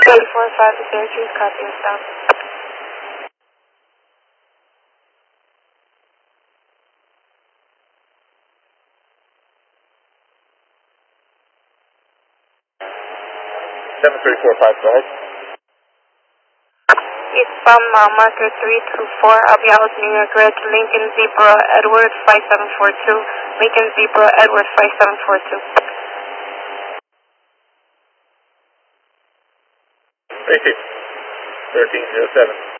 345 to Syracuse, copy and stop. Seven three four five, go ahead. Eastbound marker 324, I'll be out New York Red, Lincoln Zebra, Edward 5742, Lincoln Zebra, Edward 5742. Receive. 1307.